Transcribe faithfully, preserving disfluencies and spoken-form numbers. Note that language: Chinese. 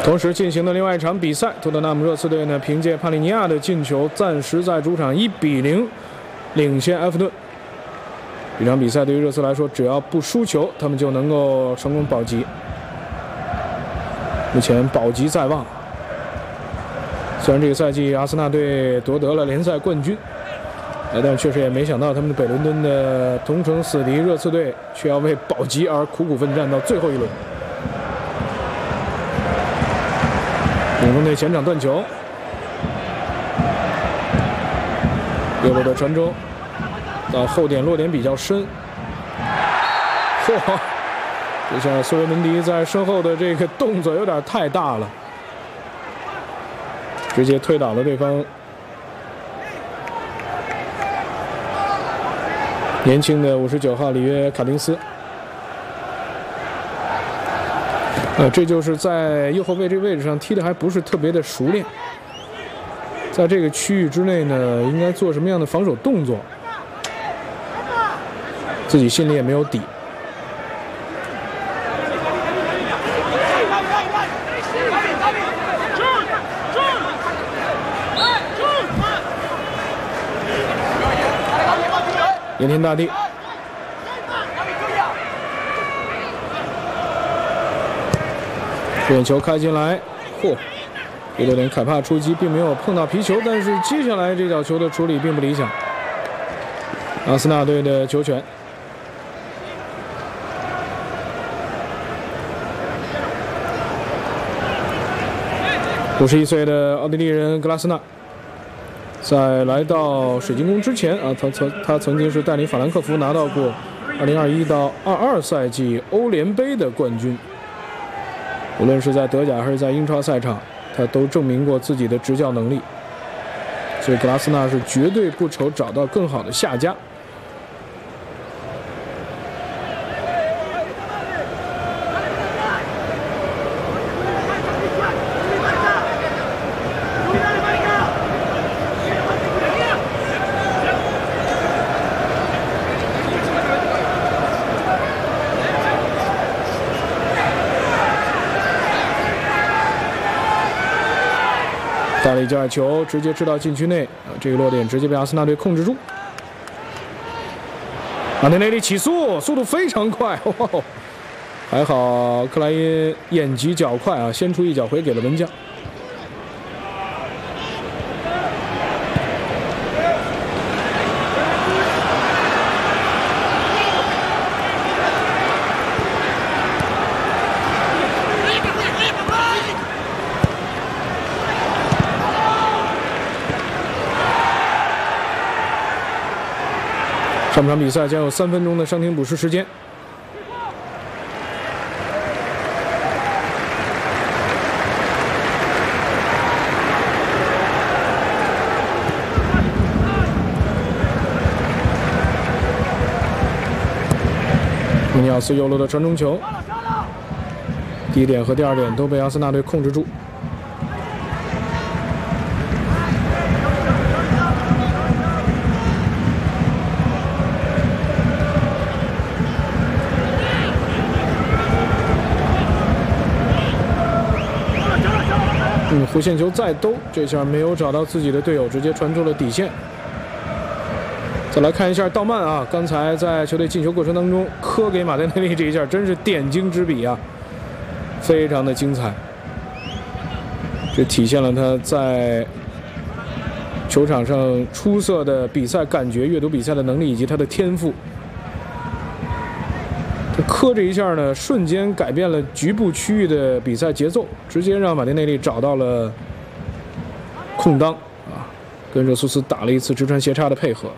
同时进行的另外一场比赛，托特纳姆热刺队呢凭借帕利尼亚的进球，暂时在主场一比零领先埃弗顿。这场比赛对于热刺来说，只要不输球，他们就能够成功保级。目前保级在望。虽然这个赛季阿森纳队夺得了联赛冠军，但确实也没想到他们的北伦敦的同城死敌热刺队却要为保级而苦苦奋战到最后一轮。领中队前场断球，右路的传中到后点落点比较深，嚯！这下苏雷门迪在身后的这个动作有点太大了，直接推倒了对方年轻的五十九号里约卡丁斯。呃，这就是在右后卫这个位置上踢的还不是特别的熟练，在这个区域之内呢，应该做什么样的防守动作，自己心里也没有底。延天大帝。远球开进来，嚯！第六点凯帕出击，并没有碰到皮球，但是接下来这脚球的处理并不理想。阿森纳队的球权。五十一岁的奥地利人格拉斯纳，在来到水晶宫之前啊，他曾他曾经是带领法兰克福拿到过二零二一到二二赛季欧联杯的冠军。无论是在德甲还是在英超赛场，他都证明过自己的执教能力，所以格拉斯纳是绝对不愁找到更好的下家。带了一脚球，直接掷到禁区内啊！这个落点直接被阿森纳队控制住。马内内利起速，速度非常快，哇！还好克莱因眼疾脚快啊，先出一脚回给了门将。上半场比赛将有三分钟的伤停补时时间。穆尼奥斯右路的传中球，第一点和第二点都被阿森纳队控制住。嗯，弧线球再兜，这下没有找到自己的队友，直接传出了底线。再来看一下道曼啊，刚才在球队进球过程当中磕给马丁内利这一下，真是点睛之笔啊，非常的精彩。这体现了他在球场上出色的比赛感觉、阅读比赛的能力以及他的天赋。这磕这一下呢，瞬间改变了局部区域的比赛节奏，直接让马丁内利找到了空当啊，跟热苏斯打了一次直传斜插的配合。